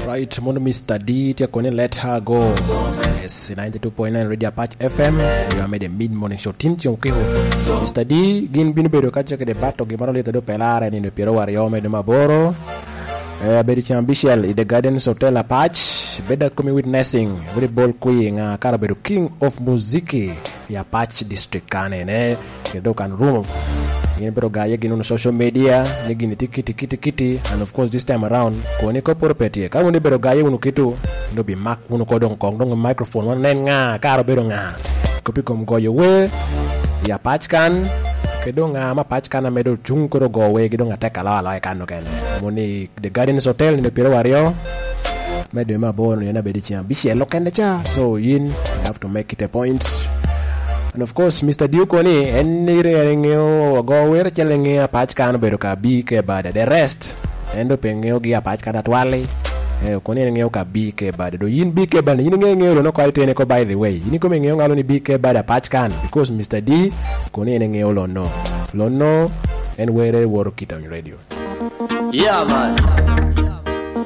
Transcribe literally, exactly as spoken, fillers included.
Right, mono Mister D tia kone Let Her Go. Yes, ninety-two point nine Radio Apache F M. You are made a mid-morning show. Tin chong kiho. Mister D, gin binu bedo kacha ke debato gimaro leta do pelare ni pero wariome de maboro. Eh, bedi chambishel in the Gardens Hotel Apache. Beda kumi witnessing. Very bold kui nga kara bedo king of muziki ya Apache district kane ne. Kedo kan room. Yin pero gaya ginu no social media ni gini tiki tiki tiki and of course this time around ko ni ko porpeti ka woni pero gaya unu kitu no bi mak unu ko don kong don microphone wan nen nga karo bero nga ko pi kom go yo we ya pachkan ke do nga ma pachkan na medo chung ko go we gido nga tekala ala kan no ken moni the Gardens Hotel ni pero wario medo ma bon yana bedi chi ambition lo ken cha so yin you have to make it a point. And of course, Mister Duke ni any rengeo go where chelenge Apache kan bedo ka bi ke bada the rest endo pengeo gi Apache kan atwale eh ko ni ngeo ka bi ke bada do yin bi ke bada yin ngeo no ko itene ko by the way yin ko ngeo ngalo ni bi ke bada Apache kan because Mister D ko ni ngeo lo no lo no and where work it on radio. Yeah man.